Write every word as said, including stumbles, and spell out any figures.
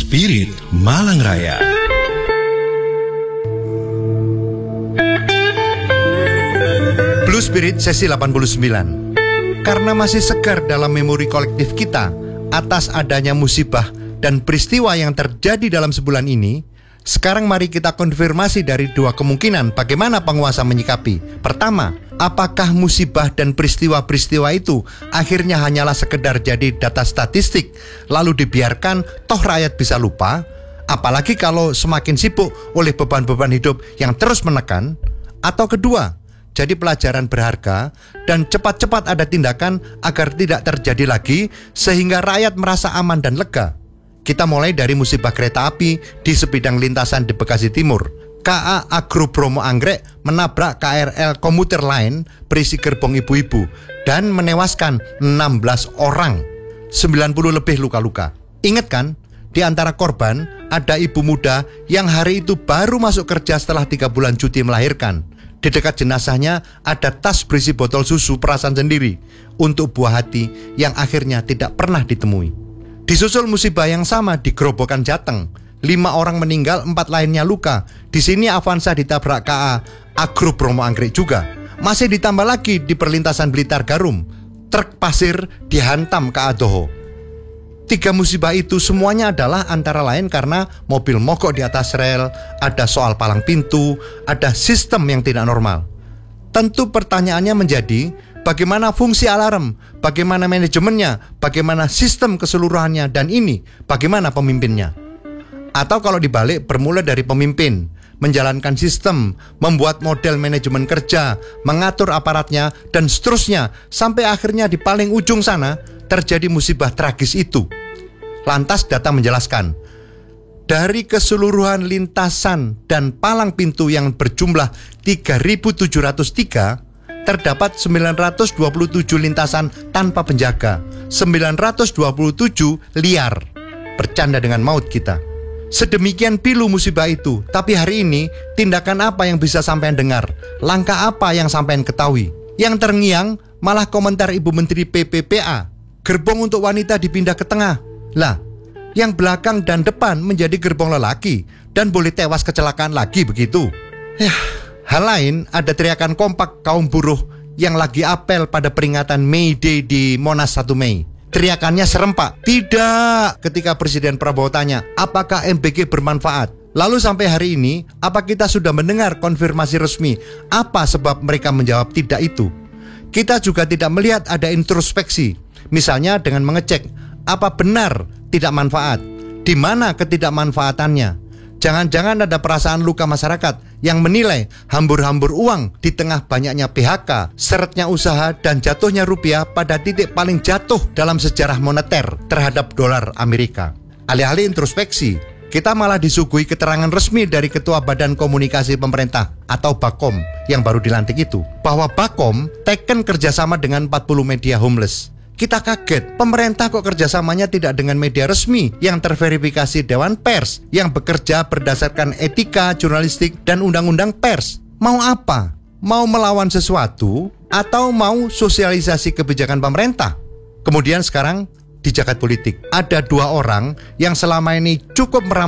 Spirit Malang Raya. Blue Spirit sesi delapan puluh sembilan. Karena masih segar dalam memori kolektif kita atas adanya musibah dan peristiwa yang terjadi dalam sebulan ini, sekarang mari kita konfirmasi dari dua kemungkinan bagaimana penguasa menyikapi. Pertama, apakah musibah dan peristiwa-peristiwa itu akhirnya hanyalah sekedar jadi data statistik, lalu dibiarkan toh rakyat bisa lupa, apalagi kalau semakin sibuk oleh beban-beban hidup yang terus menekan. Atau kedua, jadi pelajaran berharga dan cepat-cepat ada tindakan agar tidak terjadi lagi sehingga rakyat merasa aman dan lega. Kita mulai dari musibah kereta api di sebidang lintasan di Bekasi Timur. K A Agro Bromo Anggrek menabrak K R L komuter lain berisi gerbong ibu-ibu dan menewaskan enam belas orang, sembilan puluh lebih luka-luka. Ingat kan, di antara korban ada ibu muda yang hari itu baru masuk kerja setelah tiga bulan cuti melahirkan. Di dekat jenazahnya ada tas berisi botol susu perasan sendiri untuk buah hati yang akhirnya tidak pernah ditemui. Disusul musibah yang sama di Grobogan Jateng. Lima orang meninggal, empat lainnya luka. Di sini Avanza ditabrak K A Agro Bromo Anggrek juga. Masih ditambah lagi di perlintasan Blitar Garum, truk pasir dihantam K A Doho. Tiga musibah itu semuanya adalah antara lain karena mobil mogok di atas rel, ada soal palang pintu, ada sistem yang tidak normal. Tentu pertanyaannya menjadi, bagaimana fungsi alarm, bagaimana manajemennya, bagaimana sistem keseluruhannya, dan ini bagaimana pemimpinnya. Atau kalau dibalik, bermula dari pemimpin, menjalankan sistem, membuat model manajemen kerja, mengatur aparatnya, dan seterusnya, sampai akhirnya di paling ujung sana terjadi musibah tragis itu. Lantas data menjelaskan, dari keseluruhan lintasan dan palang pintu yang berjumlah tiga ribu tujuh ratus tiga, terdapat sembilan ratus dua puluh tujuh lintasan tanpa penjaga, sembilan ratus dua puluh tujuh liar. Bercanda dengan maut kita. Sedemikian pilu musibah itu, tapi hari ini tindakan apa yang bisa sampean dengar? Langkah apa yang sampean ketahui? Yang terngiang malah komentar Ibu Menteri P P P A, gerbong untuk wanita dipindah ke tengah. Lah, yang belakang dan depan menjadi gerbong lelaki dan boleh tewas kecelakaan lagi begitu. Yah, hal lain ada teriakan kompak kaum buruh yang lagi apel pada peringatan May Day di Monas satu Mei. Teriakannya serempak. Tidak ketika Presiden Prabowo tanya, apakah M B G bermanfaat? Lalu sampai hari ini, apa kita sudah mendengar konfirmasi resmi apa sebab mereka menjawab tidak itu? Kita juga tidak melihat ada introspeksi, misalnya dengan mengecek apa benar tidak manfaat, di mana ketidakmanfaatannya. Jangan-jangan ada perasaan luka masyarakat yang menilai hambur-hambur uang di tengah banyaknya P H K, seretnya usaha, dan jatuhnya rupiah pada titik paling jatuh dalam sejarah moneter terhadap dolar Amerika. Alih-alih introspeksi, kita malah disuguhi keterangan resmi dari Ketua Badan Komunikasi Pemerintah atau Bakom yang baru dilantik itu, bahwa Bakom teken kerjasama dengan empat puluh media homeless. Kita kaget, pemerintah kok kerjasamanya tidak dengan media resmi yang terverifikasi Dewan Pers yang bekerja berdasarkan etika jurnalistik dan undang-undang pers. Mau apa? Mau melawan sesuatu atau mau sosialisasi kebijakan pemerintah? Kemudian sekarang di jagat politik ada dua orang yang selama ini cukup meramai